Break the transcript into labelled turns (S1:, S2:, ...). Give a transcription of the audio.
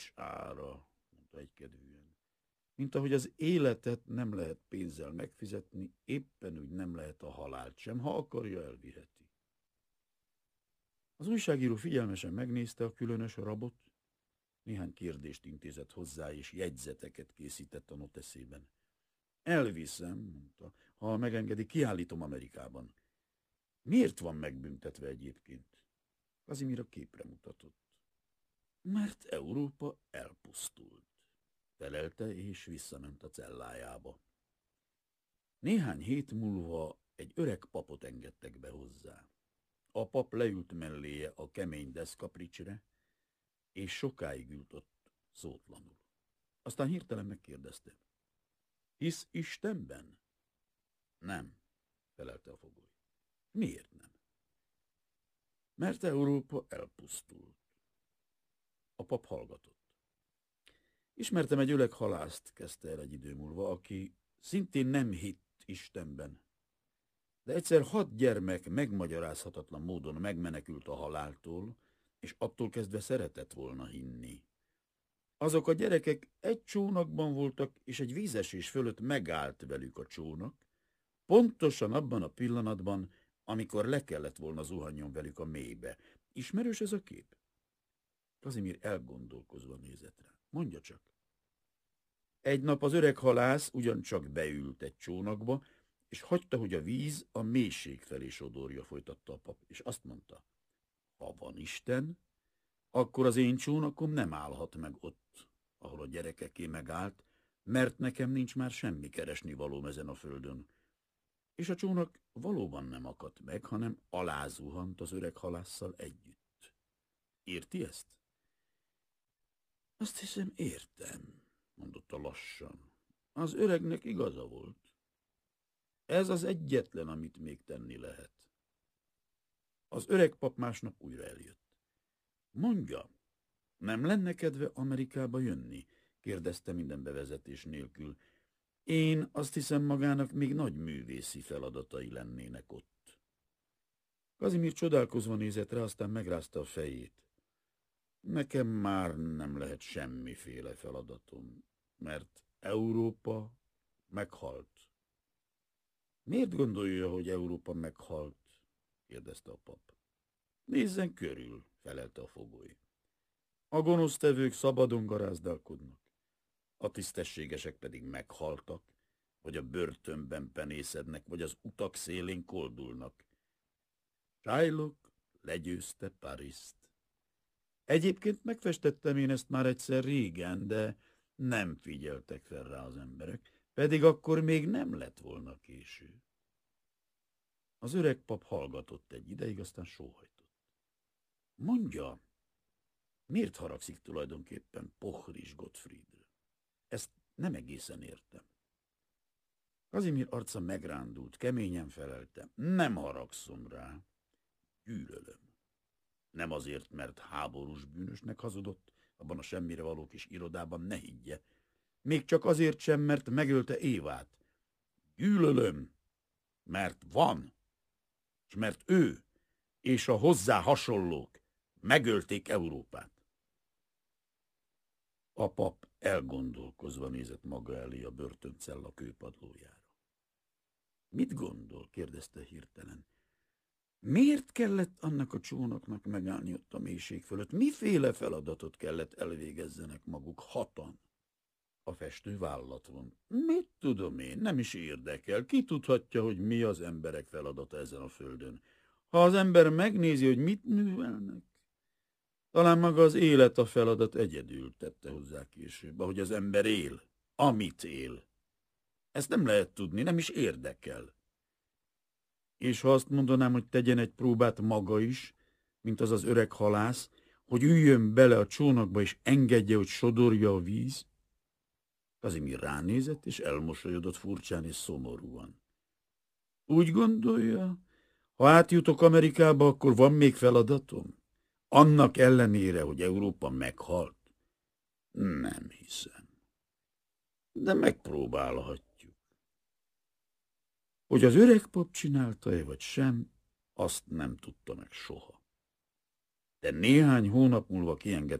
S1: nincs ára, mondta egykedvűen. Mint ahogy az életet nem lehet pénzzel megfizetni, éppen úgy nem lehet a halált sem, ha akarja, elviheti. Az újságíró figyelmesen megnézte a különös rabot, néhány kérdést intézett hozzá, és jegyzeteket készített a noteszében. Elviszem, mondta, ha megengedi, kiállítom Amerikában. Miért van megbüntetve egyébként? Kazimír a képre mutatott. Mert Európa elpusztult, felelte, és visszament a cellájába. Néhány hét múlva egy öreg papot engedtek be hozzá. A pap leült melléje a kemény deszkapricsre, és sokáig ült ott szótlanul. Aztán hirtelen megkérdezte. Hisz Istenben? Nem, felelte a fogoly. Miért nem? Mert Európa elpusztult. A pap hallgatott. Ismertem egy öreg halászt, kezdte el egy idő múlva, aki szintén nem hitt Istenben. De egyszer 6 gyermek megmagyarázhatatlan módon megmenekült a haláltól, és attól kezdve szeretett volna hinni. Azok a gyerekek egy csónakban voltak, és egy vízesés fölött megállt velük a csónak, pontosan abban a pillanatban, amikor le kellett volna zuhanjon velük a mélybe. Ismerős ez a kép? Kazimír elgondolkozva nézett rá. Mondja csak. Egy nap az öreg halász ugyancsak beült egy csónakba, és hagyta, hogy a víz a mélység felé sodorja, folytatta a pap, és azt mondta, ha van Isten, akkor az én csónakom nem állhat meg ott, ahol a gyerekeké megállt, mert nekem nincs már semmi keresni valóm ezen a földön. És a csónak valóban nem akadt meg, hanem alázuhant az öreg halásszal együtt. Érti ezt? Azt hiszem, értem, mondotta lassan. Az öregnek igaza volt. Ez az egyetlen, amit még tenni lehet. Az öreg pap másnap újra eljött. Mondja, nem lenne kedve Amerikába jönni? Kérdezte minden bevezetés nélkül. Én azt hiszem, magának még nagy művészi feladatai lennének ott. Kazimír csodálkozva nézett rá, aztán megrázta a fejét. Nekem már nem lehet semmiféle feladatom, mert Európa meghalt. Miért gondolja, hogy Európa meghalt? Kérdezte a pap. Nézzen körül, felelte a fogoly. A gonosztevők szabadon garázdálkodnak, a tisztességesek pedig meghaltak, vagy a börtönben penészednek, vagy az utak szélén koldulnak. Shylock legyőzte Pariszt. Egyébként megfestettem én ezt már egyszer régen, de nem figyeltek fel rá az emberek, pedig akkor még nem lett volna késő. Az öreg pap hallgatott egy ideig, aztán sóhajtott. Mondja, miért haragszik tulajdonképpen Pochris Gottfriedre? Ezt nem egészen értem. Kazimír arca megrándult, keményen felelte. Nem haragszom rá, gyűlölöm. Nem azért, mert háborús bűnösnek hazudott, abban a semmire való kis irodában ne higgye. Még csak azért sem, mert megölte Évát. Gyűlölöm, mert van, és mert ő és a hozzá hasonlók megölték Európát. A pap elgondolkozva nézett maga elé a börtöncella kőpadlójára. Mit gondol? Kérdezte hirtelen. Miért kellett annak a csónaknak megállni ott a mélység fölött? Miféle feladatot kellett elvégezzenek maguk 6-an? A festő vállat von. Mit tudom én, nem is érdekel. Ki tudhatja, hogy mi az emberek feladata ezen a földön? Ha az ember megnézi, hogy mit művelnek, talán maga az élet a feladat egyedül, tette hozzá később, ahogy az ember él, amit él. Ezt nem lehet tudni, nem is érdekel. És ha azt mondanám, hogy tegyen egy próbát maga is, mint az az öreg halász, hogy üljön bele a csónakba és engedje, hogy sodorja a víz? Kazimír ránézett, és elmosolyodott furcsán és szomorúan. Úgy gondolja, ha átjutok Amerikába, akkor van még feladatom? Annak ellenére, hogy Európa meghalt? Nem hiszem. De megpróbálhatjuk. Hogy az öreg pap csinálta-e vagy sem, azt nem tudta meg soha. De néhány hónap múlva kiengedték